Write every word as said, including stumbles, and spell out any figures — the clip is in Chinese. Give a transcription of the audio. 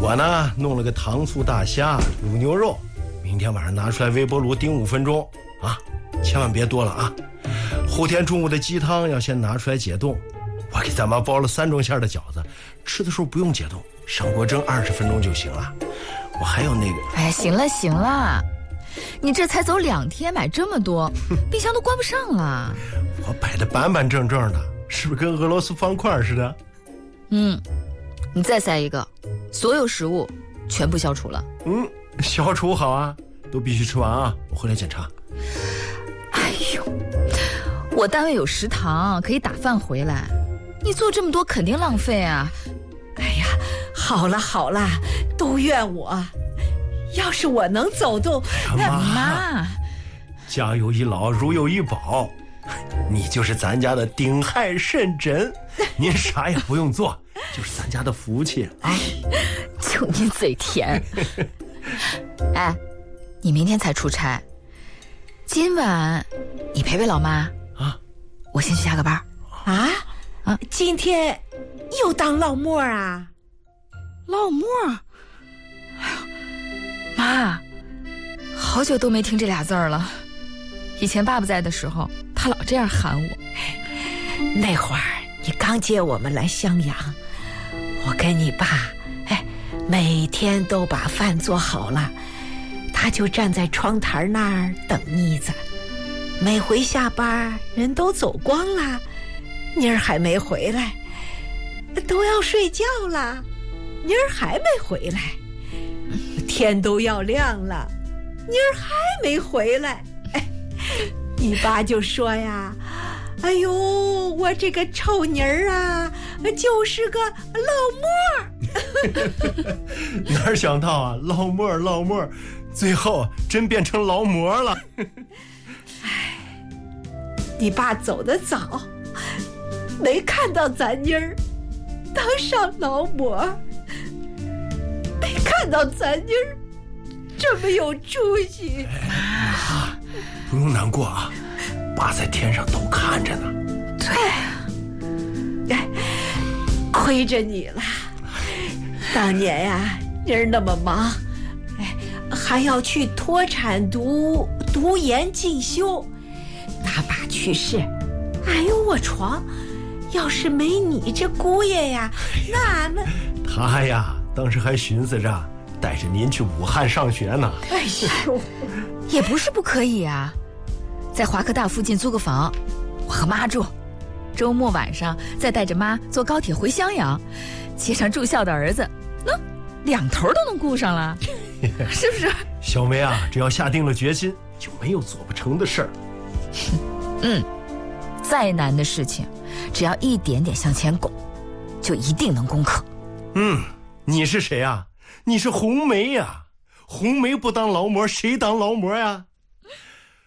我呢弄了个糖醋大虾、卤牛肉，明天晚上拿出来微波炉叮五分钟啊，千万别多了啊。后天中午的鸡汤要先拿出来解冻。我给咱妈包了三种馅的饺子，吃的时候不用解冻，上锅蒸二十分钟就行了。我还有那个…… 哎，行了行了，你这才走两天买这么多，冰箱都关不上了。 我摆的板板正正的，是不是跟俄罗斯方块似的？ 嗯，你再塞一个，所有食物全部消除了。 嗯，消除好啊，都必须吃完啊，我回来检查。 哎呦，我单位有食堂，可以打饭回来。你做这么多肯定浪费啊！ 哎呀，好了好了，都怨我。要是我能走动， 哎妈， 妈， 家有一老，如有一宝，你就是咱家的顶亥肾枕，您啥也不用做，就是咱家的福气啊！ 就你嘴甜。哎，你明天才出差，今晚你陪陪老妈啊， 我先去下个班啊。 啊， 今天又当老莫啊？ 老莫？哎呦，妈，好久都没听这俩字儿了。以前爸爸在的时候，他老这样喊我。 那会儿你刚接我们来襄阳，我跟你爸，哎，每天都把饭做好了，他就站在窗台那儿等妮子。每回下班，人都走光了。妮儿还没回来，都要睡觉了，妮儿还没回来，天都要亮了，妮儿还没回来。哎，你爸就说呀，哎呦，我这个臭妮儿啊，就是个老莫。 哪想到啊，老莫老莫，最后真变成劳模了。 哎，你爸走得早，没看到咱妮儿当上劳模，没看到咱妮儿这么有出息。 哎，不用难过啊，爸在天上都看着呢。 对，哎，亏着你了。当年呀，妮儿那么忙，哎，还要去脱产读读研进修。他爸去世，哎呦我床，要是没你这姑爷呀，那那他呀，当时还寻思着带着您去武汉上学呢。 哎呦， 也不是不可以啊，在华科大附近租个房，我和妈住，周末晚上再带着妈坐高铁回襄阳，接上住校的儿子，那两头都能顾上了，是不是？ 小梅啊，只要下定了决心，就没有做不成的事儿。 嗯，再难的事情，只要一点点向前拱，就一定能攻克。 嗯，你是谁啊？你是红梅呀、啊！红梅不当劳模，谁当劳模呀？